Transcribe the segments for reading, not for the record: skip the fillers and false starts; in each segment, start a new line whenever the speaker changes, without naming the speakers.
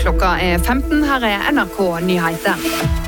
Klokka 15, her NRK Nyheter.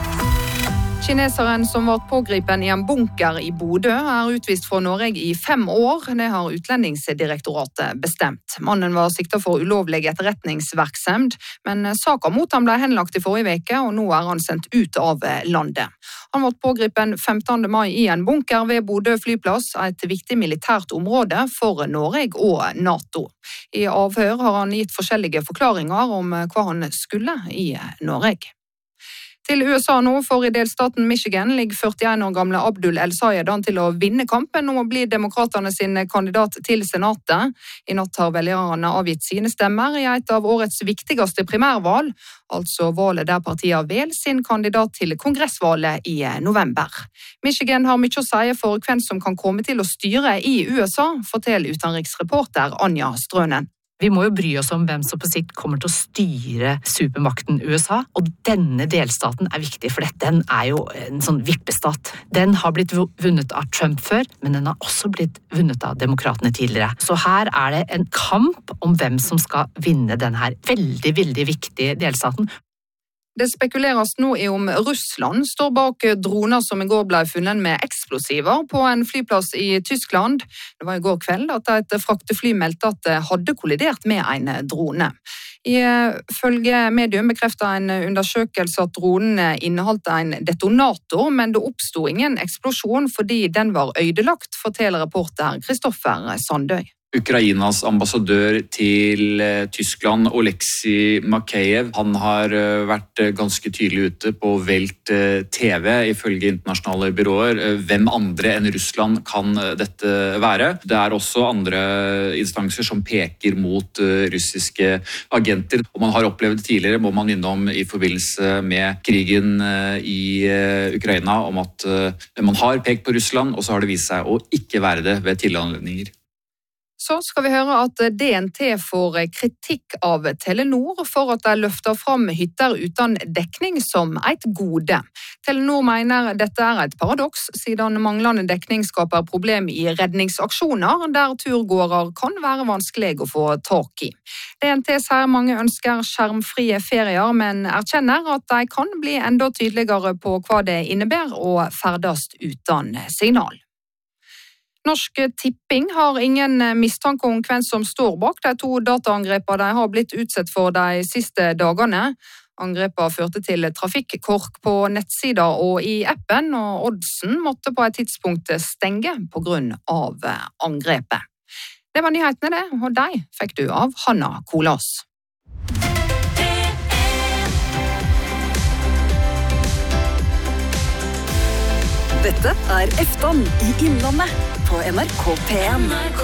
Kineseren som var pågripen i en bunker i Bodø utvist fra Norge i 5 år. Det har Utlendingsdirektoratet bestemt. Mannen var siktet for ulovlig etterretningsvirksomhet, men saken mot ham ble henlagt i forrige uke, og nå han sendt ut av landet. Han var pågripen 15. mai i en bunker ved Bodø flyplass, et viktig militært område for Norge og NATO. I avhør har han gitt forskjellige forklaringer om hva han skulle i Norge. Til USA nå, for i delstaten Michigan ligger 41 år gamle Abdul El-Sayed an til å vinne kampen om å bli demokraterne sin kandidat til senatet. I natt har velgerne avgitt sine stemmer i et av årets viktigste primærvalg, altså valget der partiet velger sin kandidat til kongressvalget i november. Michigan har mye å si for hvem som kan komme til å styre i USA, forteller utenriksreporter Anja Strønen.
Vi må jo bry oss om hvem som på sikt kommer til å styre supermakten USA, og denne delstaten viktig, for den jo en sånn vippestat. Den har blitt vunnet av Trump før, men den har også blitt vunnet av demokratene tidligere. Så her det en kamp om hvem som skal vinne denne veldig, veldig viktige delstaten.
Det spekuleres nå i om Russland står bak droner som i går ble funnet med eksplosiver på en flyplass i Tyskland. Det var i går kveld at et fraktefly meldte at det hadde kollidert med en drone. Ifølge medium bekreftet en undersøkelse at dronen inneholdt en detonator, men det oppstod ingen eksplosjon fordi den var ødelagt, forteller reporter Kristoffer Sandøy.
Ukrainas ambassadør til Tyskland, Oleksij Makeyev, han har vært ganske tydelig ute på Welt TV, ifølge internasjonale byråer. Hvem andre enn Russland kan dette være? Det også andre instanser som peker mot russiske agenter. Og man har opplevd det tidligere, må man innom i forbindelse med krigen i Ukraina, om at man har pekt på Russland, og så har det vist seg å ikke være det ved tilhandlinger.
Så skal vi høre at DNT får kritikk av Telenor for at de løfter fram hytter uten dekning som et gode. Telenor mener dette et paradoks, siden manglende dekning skaper problem i redningsaksjoner, der turgåere kan være vanskelig å få tak i. DNT sier mange ønsker skjermfrie ferier, men erkjenner at de kan bli enda tydeligere på hva det innebærer å ferdes uten signal. Norsk Tipping har ingen mistanke om hvem som står bak de 2 dataangrepene de har blitt utsatt for de siste dagene. Angrepene førte til trafikkork på nettsider og i appen, og oddsen måtte på et tidspunkt stenge på grunn av angrepet. Det var nyhetene det, og de fikk du av Hanna Kolas.
Dette Eftan i Innlandet på NRK P1.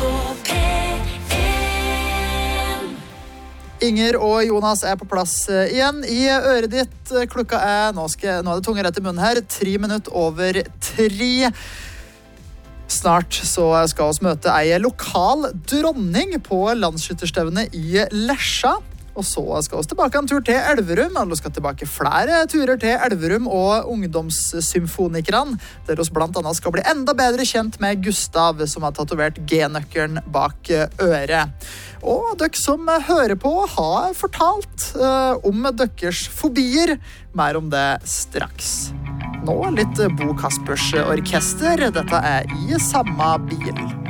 Inger og Jonas på plass igjen i øret ditt. Klokka nå er det tunge rett i munnen her, 3 minutter over 3. Snart så skal vi møte ei lokal dronning på landsskytterstevnet i Lesja. Og så skal vi tilbake en tur til Elverum, eller vi skal tilbake flere turer til Elverum og ungdomssymfonikerne, der vi blant annet skal bli enda bedre kjent med Gustav, som har tatovert G-nøkkelen bak øret. Og dere som hører på har fortalt om deres fobier, mer om det straks. Nå litt Bo Kaspers orkester, dette I samme bil.